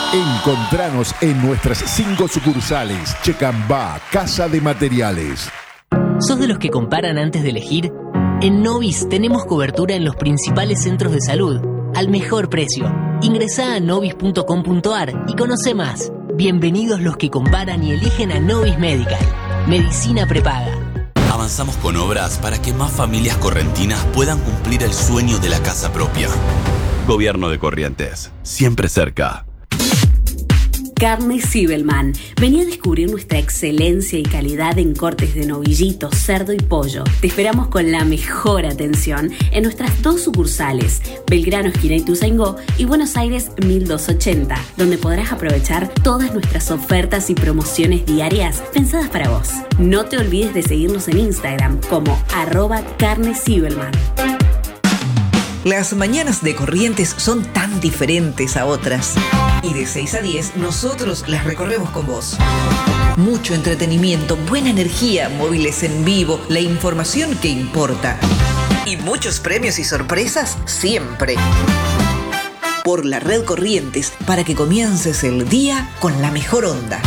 Encontranos en nuestras 5 sucursales. Checambá, Casa de Materiales. ¿Sos de los que comparan antes de elegir? En Novis tenemos cobertura en los principales centros de salud, al mejor precio. Ingresá a novis.com.ar y conoce más. Bienvenidos los que comparan y eligen a Novis Medical. Medicina prepaga. Avanzamos con obras para que más familias correntinas puedan cumplir el sueño de la casa propia. Gobierno de Corrientes, siempre cerca. Carne Zibelman. Vení a descubrir nuestra excelencia y calidad en cortes de novillito, cerdo y pollo. Te esperamos con la mejor atención en nuestras 2 sucursales, Belgrano, esquina Ituzaingó, y Buenos Aires 1280, donde podrás aprovechar todas nuestras ofertas y promociones diarias pensadas para vos. No te olvides de seguirnos en Instagram como @carnezibelman. Las mañanas de Corrientes son tan diferentes a otras. Y de 6 a 10 nosotros las recorremos con vos. Mucho entretenimiento, buena energía, móviles en vivo, la información que importa. Y muchos premios y sorpresas siempre. Por la red Corrientes, para que comiences el día con la mejor onda.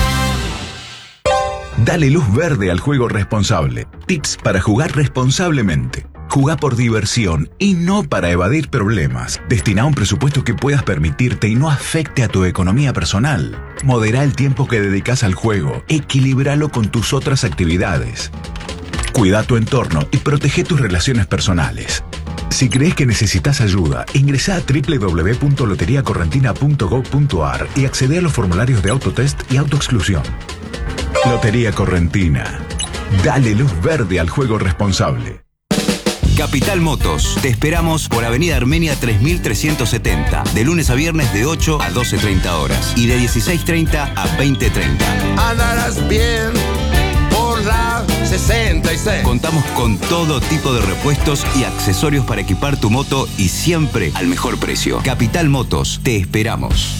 Dale luz verde al juego responsable. Tips para jugar responsablemente. Jugá por diversión y no para evadir problemas. Destina un presupuesto que puedas permitirte y no afecte a tu economía personal. Modera el tiempo que dedicas al juego. Equilíbralo con tus otras actividades. Cuida tu entorno y protege tus relaciones personales. Si crees que necesitas ayuda, ingresá a www.loteriacorrentina.gov.ar y accede a los formularios de autotest y autoexclusión. Lotería Correntina. Dale luz verde al juego responsable. Capital Motos. Te esperamos por Avenida Armenia 3370. De lunes a viernes de 8 a 12:30 horas. Y de 16:30 a 20:30. Andarás bien por la 66. Contamos con todo tipo de repuestos y accesorios para equipar tu moto y siempre al mejor precio. Capital Motos. Te esperamos.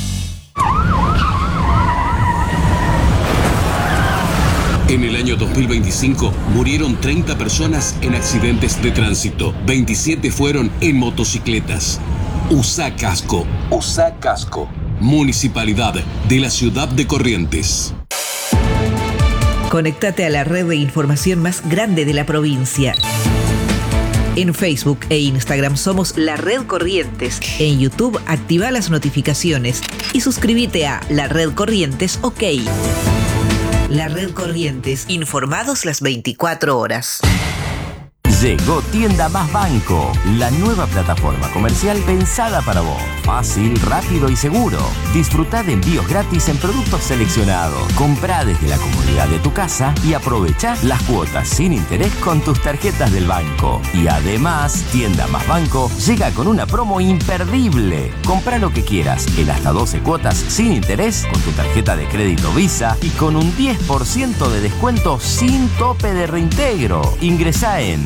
En el año 2025 murieron 30 personas en accidentes de tránsito. 27 fueron en motocicletas. Usa casco. Usa casco. Municipalidad de la Ciudad de Corrientes. Conéctate a la red de información más grande de la provincia. En Facebook e Instagram somos La Red Corrientes. En YouTube activa las notificaciones y suscríbete a La Red Corrientes OK. La Red Corrientes, informados las 24 horas. Llegó Tienda Más Banco, la nueva plataforma comercial pensada para vos. Fácil, rápido y seguro. Disfrutá de envíos gratis en productos seleccionados. Comprá desde la comodidad de tu casa y aprovechá las cuotas sin interés con tus tarjetas del banco. Y además, Tienda Más Banco llega con una promo imperdible. Comprá lo que quieras en hasta 12 cuotas sin interés con tu tarjeta de crédito Visa y con un 10% de descuento sin tope de reintegro. Ingresá en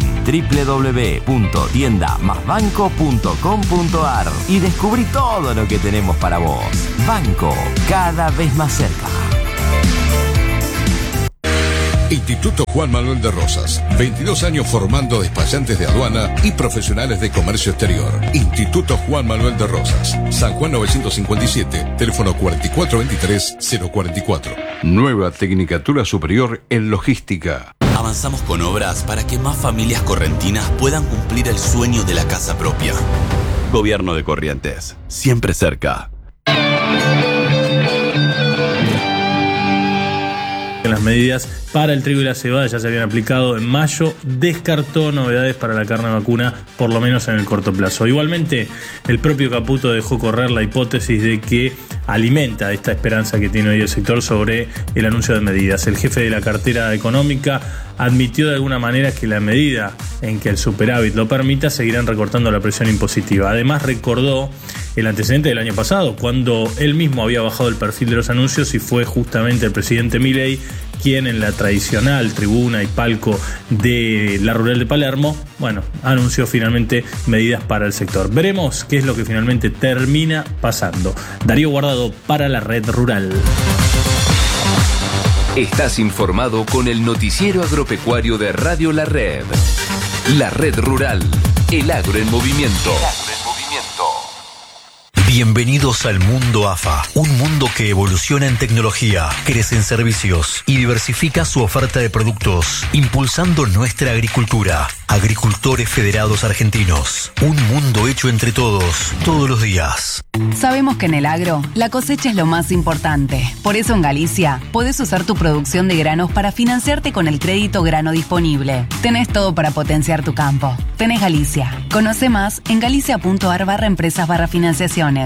www.tiendamasbanco.com.ar y descubrí todo lo que tenemos para vos. Banco, cada vez más cerca. Instituto Juan Manuel de Rosas, 22 años formando despachantes de aduana y profesionales de comercio exterior. Instituto Juan Manuel de Rosas, San Juan 957, teléfono 4423-044. Nueva Tecnicatura Superior en Logística. Avanzamos con obras para que más familias correntinas puedan cumplir el sueño de la casa propia. Gobierno de Corrientes, siempre cerca. Las medidas para el trigo y la cebada ya se habían aplicado en mayo, descartó novedades para la carne vacuna, por lo menos en el corto plazo. Igualmente, el propio Caputo dejó correr la hipótesis de que alimenta esta esperanza que tiene hoy el sector sobre el anuncio de medidas. El jefe de la cartera económica admitió de alguna manera que la medida en que el superávit lo permita seguirán recortando la presión impositiva. Además, recordó el antecedente del año pasado, cuando él mismo había bajado el perfil de los anuncios y fue justamente el presidente Milei quien en la tradicional tribuna y palco de la Rural de Palermo, anunció finalmente medidas para el sector. Veremos qué es lo que finalmente termina pasando. Darío Guardado para la Red Rural. Estás informado con el noticiero agropecuario de Radio La Red. La Red Rural, el agro en movimiento. Bienvenidos al mundo AFA, un mundo que evoluciona en tecnología, crece en servicios y diversifica su oferta de productos, impulsando nuestra agricultura. Agricultores Federados Argentinos, un mundo hecho entre todos, todos los días. Sabemos que en el agro, la cosecha es lo más importante. Por eso en Galicia, podés usar tu producción de granos para financiarte con el crédito grano disponible. Tenés todo para potenciar tu campo. Tenés Galicia. Conoce más en galicia.ar/empresas/financiaciones.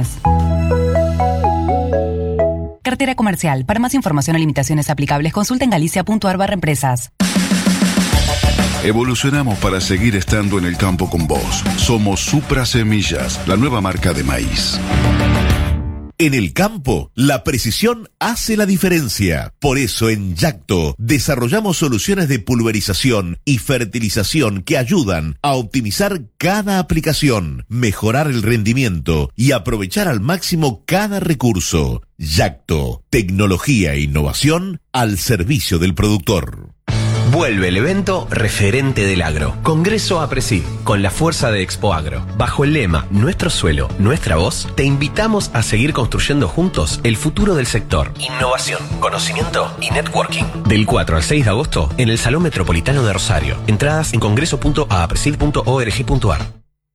Cartera comercial. Para más información o limitaciones aplicables, consulta en galicia.ar/empresas. Evolucionamos para seguir estando en el campo con vos. Somos Supra Semillas, la nueva marca de maíz. En el campo, la precisión hace la diferencia. Por eso en Yacto desarrollamos soluciones de pulverización y fertilización que ayudan a optimizar cada aplicación, mejorar el rendimiento y aprovechar al máximo cada recurso. Yacto, tecnología e innovación al servicio del productor. Vuelve el evento Referente del Agro. Congreso APRESID, con la fuerza de Expo Agro. Bajo el lema Nuestro suelo, nuestra voz, te invitamos a seguir construyendo juntos el futuro del sector. Innovación, conocimiento y networking. Del 4 al 6 de agosto en el Salón Metropolitano de Rosario. Entradas en congreso.apresid.org.ar.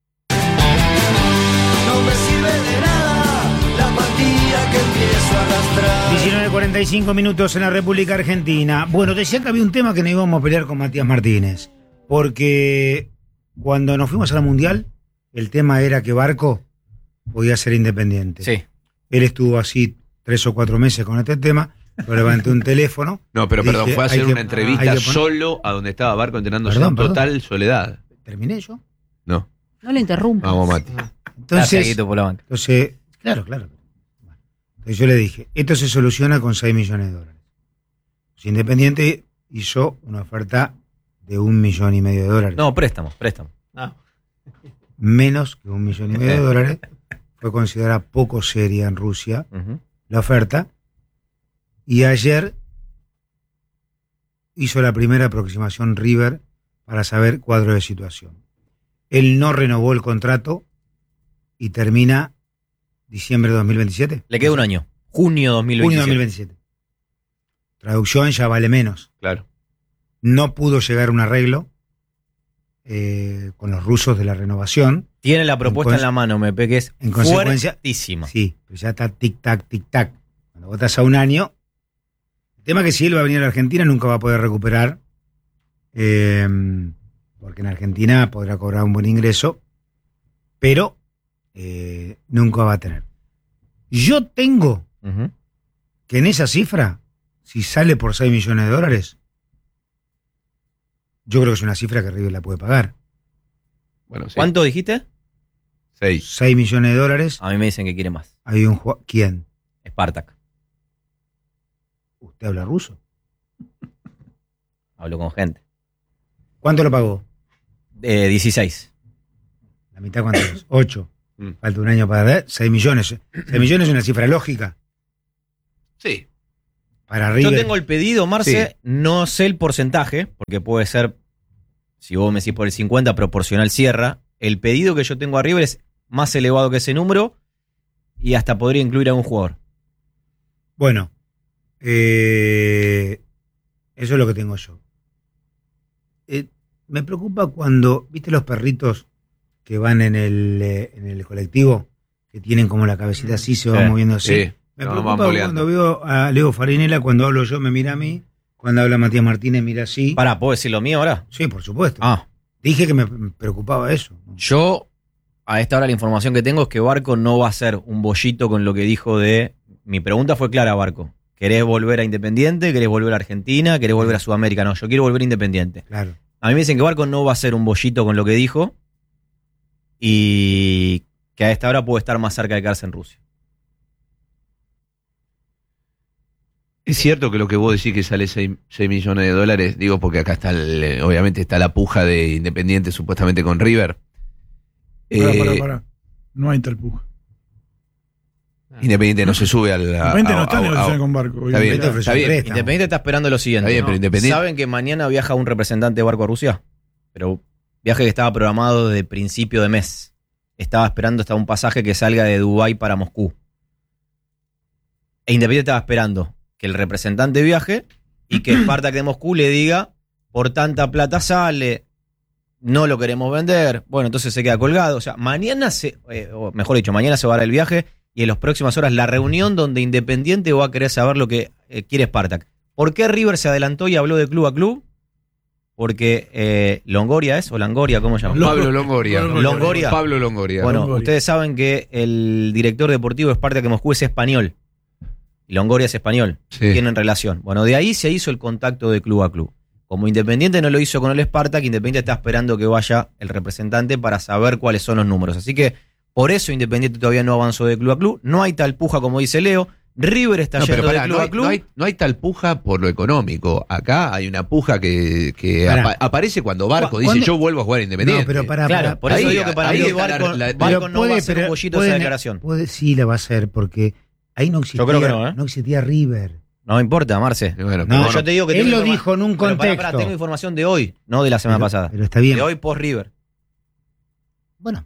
19:45 minutos en la República Argentina. Bueno, decía que había un tema que no íbamos a pelear con Matías Martínez, porque cuando nos fuimos a la Mundial, el tema era que Barco podía ser independiente. Sí. Él estuvo así 3 o 4 meses con este tema, yo levanté un teléfono. No, pero perdón, dije, fue a hacer una entrevista solo a donde estaba Barco entrenándose en total soledad. ¿Terminé yo? No. No lo interrumpas. Vamos, Mati. Entonces, claro. Entonces yo le dije, esto se soluciona con $6 millones. Si Independiente hizo una oferta de $1,5 millones. No, préstamo. No. Menos que $1,5 millones. Fue considerada poco seria en Rusia la oferta. Y ayer hizo la primera aproximación River para saber cuadro de situación. Él no renovó el contrato y termina diciembre de 2027. Le queda un año. Junio 2027. Traducción ya vale menos. Claro. No pudo llegar a un arreglo con los rusos de la renovación. Tiene la propuesta en la mano, Mepe, que es fuertísima. Sí, pero ya está tic-tac, tic-tac. Cuando votas a un año, el tema es que si él va a venir a la Argentina nunca va a poder recuperar, porque en Argentina podrá cobrar un buen ingreso, pero nunca va a tener. Yo tengo que en esa cifra, si sale por $6 millones, yo creo que es una cifra que River la puede pagar. Bueno, sí. ¿Cuánto dijiste? 6 millones de dólares. A mí me dicen que quiere más. Hay un jugador. ¿Quién? Spartak. ¿Usted habla ruso? Hablo con gente. ¿Cuánto lo pagó? 16. ¿La mitad cuánto es? 8. Falta un año para dar 6 millones. 6 millones es una cifra lógica. Sí. Para River. Yo tengo el pedido, Marce, sí. No sé el porcentaje, porque puede ser, si vos me decís por el 50, proporcional cierra. El pedido que yo tengo a River es más elevado que ese número y hasta podría incluir a un jugador. Bueno, eso es lo que tengo yo. Me preocupa cuando, ¿viste los perritos que van en el colectivo? Que tienen como la cabecita así, se van moviendo así. Sí. Me preocupa cuando veo a Leo Farinella, cuando hablo yo me mira a mí, cuando habla Matías Martínez mira así. Pará, ¿puedo decir lo mío ahora? Sí, por supuesto. Dije que me preocupaba eso. Yo, a esta hora la información que tengo es que Barco no va a ser un bollito con lo que dijo de... Mi pregunta fue clara, Barco. ¿Querés volver a Independiente? ¿Querés volver a Argentina? ¿Querés volver a Sudamérica? No, yo quiero volver a Independiente. Claro. A mí me dicen que Barco no va a ser un bollito con lo que dijo y que a esta hora puede estar más cerca de quedarse en Rusia. Es cierto que lo que vos decís que sale 6 millones de dólares, digo porque acá está obviamente está la puja de Independiente supuestamente con River. Pará. No hay tal puja. Independiente no se sube al... Independiente no está en negociación con Barco. Está bien. Independiente está esperando lo siguiente. Está bien, pero Independiente... ¿Saben que mañana viaja un representante de Barco a Rusia? Pero viaje que estaba programado desde principio de mes. estaba esperando hasta un pasaje que salga de Dubái para Moscú. E Independiente estaba esperando que el representante viaje y que Spartak de Moscú le diga, por tanta plata sale, no lo queremos vender. Bueno, entonces se queda colgado. O sea, mañana mañana se va a dar el viaje y en las próximas horas la reunión donde Independiente va a querer saber lo que quiere Spartak. ¿Por qué River se adelantó y habló de club a club? Porque Longoria o Langoria, ¿cómo se llama? Pablo Longoria. Longoria. Pablo Longoria. Bueno, Longoria. Ustedes saben que el director deportivo de Spartak de Moscú es español. Y Longoria es español. Sí. Tienen relación. Bueno, de ahí se hizo el contacto de club a club. Como Independiente no lo hizo con el Spartak, Independiente está esperando que vaya el representante para saber cuáles son los números. Así que por eso Independiente todavía no avanzó de club a club. No hay tal puja como dice Leo. River está yendo de club a club. No hay tal puja por lo económico. Acá hay una puja que aparece cuando Barco dice yo vuelvo a jugar Independiente. No, pero claro, por eso digo que para mí Barco no va a hacer un bollito de esa declaración. Sí la va a hacer, porque ahí no existía, yo creo que no, no existía River. No importa, Marce. Bueno, no, yo te digo que él lo dijo en un contexto. Tengo información de hoy, no de la semana pasada. Pero está bien. De hoy post River. Bueno.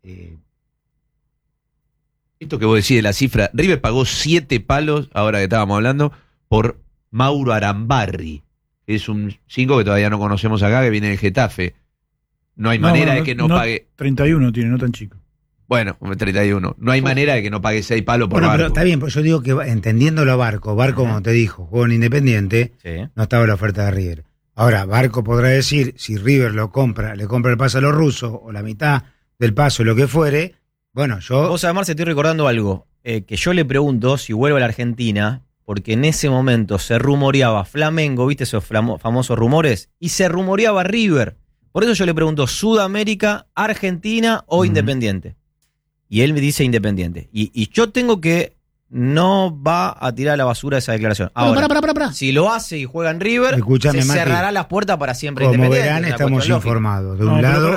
Esto que vos decís de la cifra, River pagó 7 palos, ahora que estábamos hablando, por Mauro Arambarri. Es un 5 que todavía no conocemos acá, que viene del Getafe. No hay manera de que no pague. 31 tiene, no tan chico. Bueno, 31. No hay manera de que no pague 6 palos por Barco. Pero está bien, pues yo digo que entendiéndolo a Barco, como te dijo, jugó en Independiente, no estaba la oferta de River. Ahora, Barco podrá decir, si River le compra el pase a los rusos, o la mitad del paso, lo que fuere, bueno, yo... Vos además te estoy recordando algo, que yo le pregunto si vuelve a la Argentina, porque en ese momento se rumoreaba Flamengo, ¿viste esos famosos rumores? Y se rumoreaba River. Por eso yo le pregunto, ¿Sudamérica, Argentina o Independiente? Y él me dice Independiente. Y yo tengo que no va a tirar a la basura esa declaración. Ahora, para. Si lo hace y juega en River, escúchame, se Mati, cerrará las puertas para siempre como Independiente. verán, estamos informados. De un lado,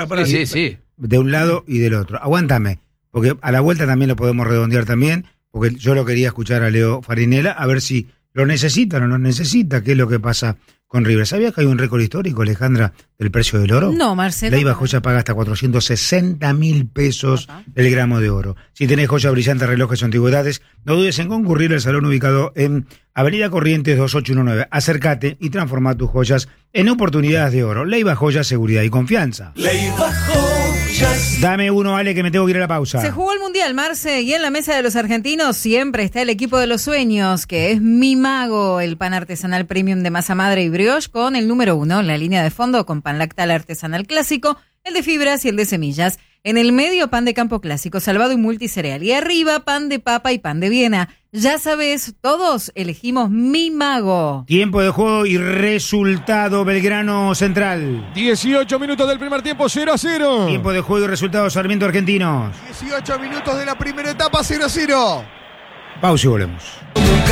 de un lado y del otro. Aguántame, porque a la vuelta también lo podemos redondear también, porque yo lo quería escuchar a Leo Farinella, a ver si lo necesita o no lo necesita, qué es lo que pasa con River. ¿Sabías que hay un récord histórico, Alejandra, del precio del oro? No, Marcelo. Leiva Joya paga hasta 460.000 pesos el gramo de oro. Si tenés joya brillante, relojes o antigüedades, no dudes en concurrir al salón ubicado en Avenida Corrientes 2819. Acércate y transforma tus joyas en oportunidades de oro. Leiva Joya, seguridad y confianza. Leiva Joyas. Dame uno, Ale, que me tengo que ir a la pausa. Se jugó el Mundial, Marce, y en la mesa de los argentinos siempre está el equipo de los sueños, que es Mi Mago, el pan artesanal premium de masa madre y brioche, con el número 1, la línea de fondo con pan lactal artesanal clásico, el de fibras y el de semillas. En el medio, pan de campo clásico, salvado y multicereal. Y arriba, pan de papa y pan de Viena. Ya sabes, todos elegimos Mi Mago. Tiempo de juego y resultado, Belgrano Central. 18 minutos del primer tiempo, 0-0. Tiempo de juego y resultado, Sarmiento Argentinos. 18 minutos de la primera etapa, 0-0. Pausa y volvemos.